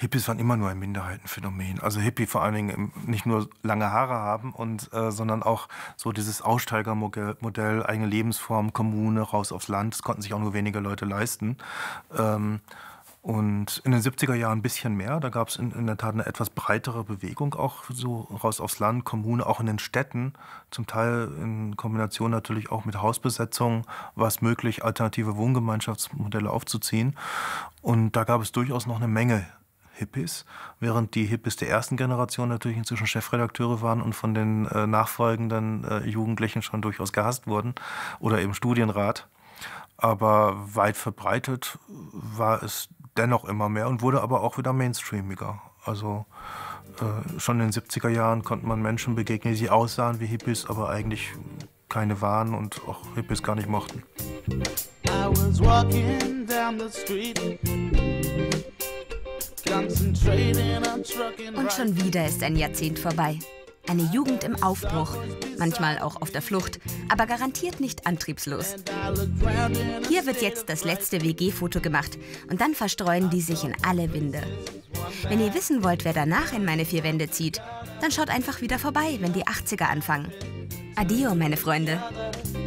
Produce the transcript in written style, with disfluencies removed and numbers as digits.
Hippies waren immer nur ein Minderheitenphänomen. Also Hippie vor allen Dingen nicht nur lange Haare haben sondern auch so dieses Aussteigermodell, eigene Lebensform, Kommune, raus aufs Land. Das konnten sich auch nur wenige Leute leisten. Und in den 70er Jahren ein bisschen mehr. Da gab es in der Tat eine etwas breitere Bewegung, auch so raus aufs Land, Kommune, auch in den Städten. Zum Teil in Kombination natürlich auch mit Hausbesetzung war es möglich, alternative Wohngemeinschaftsmodelle aufzuziehen. Und da gab es durchaus noch eine Menge Hippies, während die Hippies der ersten Generation natürlich inzwischen Chefredakteure waren und von den nachfolgenden Jugendlichen schon durchaus gehasst wurden oder im Studienrat. Aber weit verbreitet war es dennoch immer mehr und wurde aber auch wieder mainstreamiger. Also schon in den 70er Jahren konnte man Menschen begegnen, die aussahen wie Hippies, aber eigentlich keine waren und auch Hippies gar nicht mochten. I was walking down the street. Und schon wieder ist ein Jahrzehnt vorbei. Eine Jugend im Aufbruch, manchmal auch auf der Flucht, aber garantiert nicht antriebslos. Hier wird jetzt das letzte WG-Foto gemacht und dann verstreuen die sich in alle Winde. Wenn ihr wissen wollt, wer danach in meine vier Wände zieht, dann schaut einfach wieder vorbei, wenn die 80er anfangen. Adio, meine Freunde.